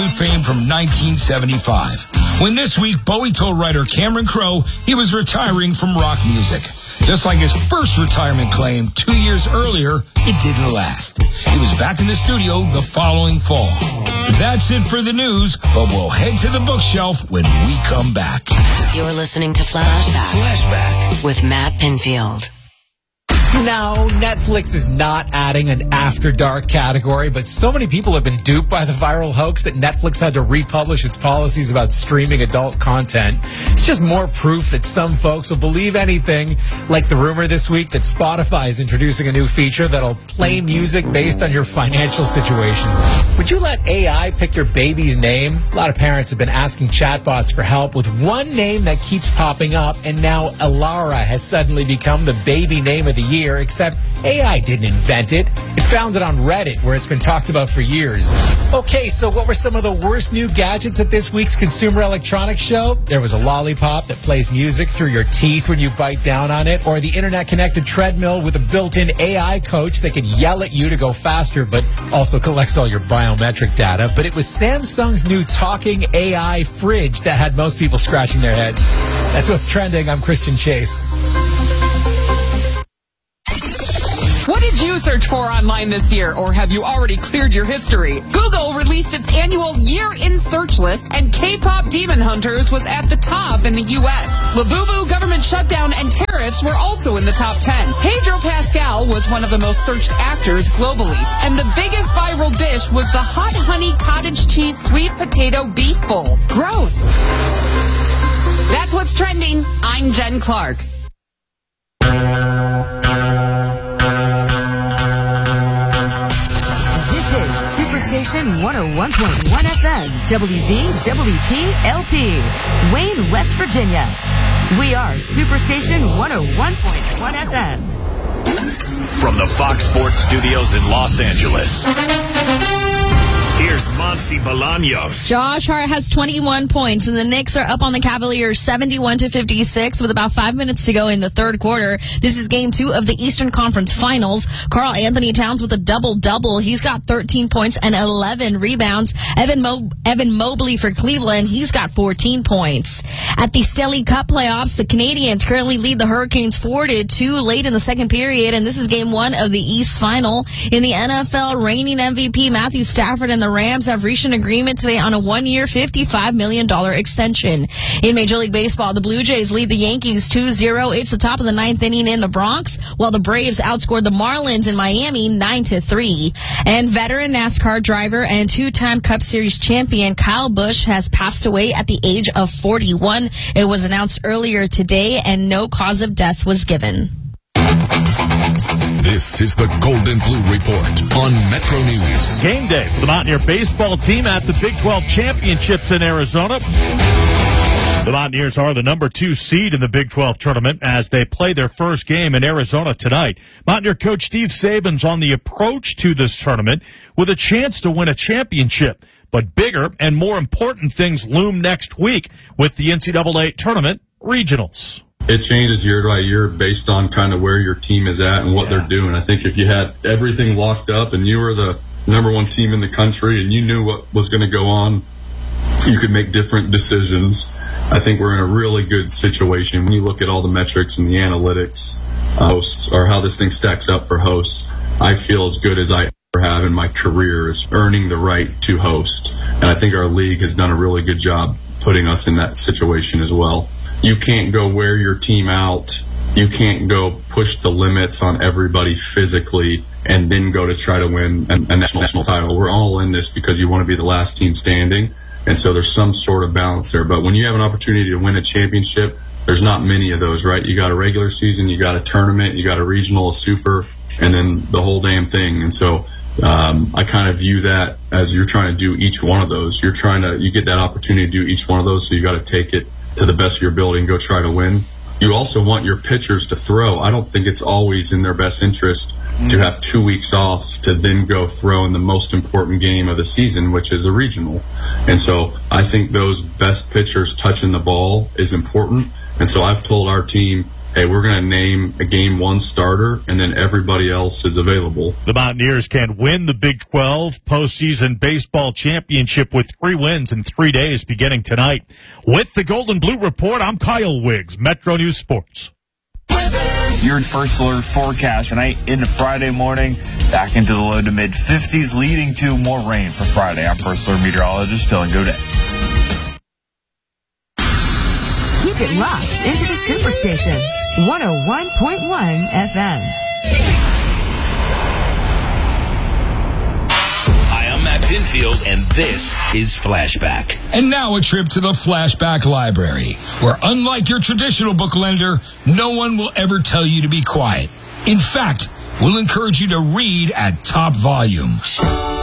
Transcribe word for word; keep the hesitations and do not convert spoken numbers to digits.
fame from nineteen seventy-five, when this week Bowie told writer Cameron Crowe he was retiring from rock music. Just like his first retirement claim two years earlier, it didn't last. He was back in the studio the following fall. That's it for the news, but we'll head to the bookshelf when we come back. You're listening to Flashback. Flashback with Matt Pinfield. Now, Netflix is not adding an After Dark category, but so many people have been duped by the viral hoax that Netflix had to republish its policies about streaming adult content. It's just more proof that some folks will believe anything, like the rumor this week that Spotify is introducing a new feature that'll play music based on your financial situation. Would you let A I pick your baby's name? A lot of parents have been asking chatbots for help with one name that keeps popping up, and now Alara has suddenly become the baby name of the year. Except A I didn't invent it. It found it on Reddit, where it's been talked about for years. Okay, so what were some of the worst new gadgets at this week's Consumer Electronics Show? There was a lollipop that plays music through your teeth when you bite down on it, or the internet-connected treadmill with a built-in A I coach that can yell at you to go faster, but also collects all your biometric data. But it was Samsung's new talking A I fridge that had most people scratching their heads. That's what's trending. I'm Christian Chase. What did you search for online this year, or have you already cleared your history? Google released its annual Year in Search list, and K-pop Demon Hunters was at the top in the U S Labubu, government shutdown, and tariffs were also in the top ten. Pedro Pascal was one of the most searched actors globally, and the biggest viral dish was the hot honey cottage cheese sweet potato beef bowl. Gross. That's what's trending. I'm Jen Clark. Superstation one oh one point one F M, W V W P L P, Wayne, West Virginia. We are Superstation one oh one point one F M. From the Fox Sports Studios in Los Angeles, here's Monty Bolaños. Josh Hart has twenty-one points, and the Knicks are up on the Cavaliers seventy-one to fifty-six with about five minutes to go in the third quarter. This is game two of the Eastern Conference Finals. Karl Anthony Towns with a double-double. He's got thirteen points and eleven rebounds. Evan, Mo- Evan Mobley for Cleveland, he's got fourteen points. At the Stanley Cup playoffs, the Canadiens currently lead the Hurricanes four to two late in the second period, and this is game one of the East Final. In the N F L, reigning M V P Matthew Stafford and the Rams have reached an agreement today on a one-year, fifty-five million dollars extension. In Major League Baseball, the Blue Jays lead the Yankees two zero. It's the top of the ninth inning in the Bronx, while the Braves outscored the Marlins in Miami nine to three. And veteran NASCAR driver and two-time Cup Series champion Kyle Busch has passed away at the age of forty-one. It was announced earlier today, and no cause of death was given. This is the Golden Blue Report on Metro News. Game day for the Mountaineer baseball team at the Big twelve Championships in Arizona. The Mountaineers are the number two seed in the Big twelve tournament as they play their first game in Arizona tonight. Mountaineer coach Steve Saban's on the approach to this tournament with a chance to win a championship. But bigger and more important things loom next week with the N C double A tournament regionals. It changes year by year based on kind of where your team is at and what yeah. they're doing. I think if you had everything locked up and you were the number one team in the country and you knew what was going to go on, you could make different decisions. I think we're in a really good situation. When you look at all the metrics and the analytics, uh, hosts, or how this thing stacks up for hosts, I feel as good as I ever have in my career is earning the right to host. And I think our league has done a really good job putting us in that situation as well. You can't go wear your team out. You can't go push the limits on everybody physically and then go to try to win a, a national, national title. We're all in this because you want to be the last team standing. And so there's some sort of balance there. But when you have an opportunity to win a championship, there's not many of those, right? You got a regular season, you got a tournament, you got a regional, a super, and then the whole damn thing. And so um, I kind of view that as you're trying to do each one of those. You're trying to, you get that opportunity to do each one of those, so you got to take it to the best of your ability and go try to win. You also want your pitchers to throw. I don't think it's always in their best interest to have two weeks off to then go throw in the most important game of the season, which is a regional. And so I think those best pitchers touching the ball is important. And so I've told our team hey, we're going to name a game one starter, and then everybody else is available. The Mountaineers can win the Big twelve postseason baseball championship with three wins in three days beginning tonight. With the Golden Blue Report, I'm Kyle Wiggs, Metro News Sports. Your first alert forecast tonight into Friday morning, back into the low to mid fifties, leading to more rain for Friday. I'm first alert meteorologist Dylan Godet. Keep it locked into the Superstation, one oh one point one F M. Hi, I'm Matt Pinfield, and this is Flashback. And now a trip to the Flashback Library, where unlike your traditional book lender, no one will ever tell you to be quiet. In fact, we'll encourage you to read at top volume.